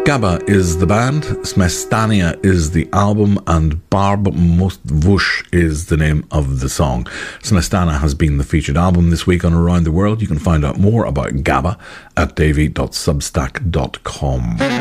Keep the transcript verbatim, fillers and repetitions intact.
Gabba is the band, Smestania is the album, and Barb Most Vush is the name of the song. Smestana has been the featured album this week on Around the World. You can find out more about Gabba at davy dot substack dot com.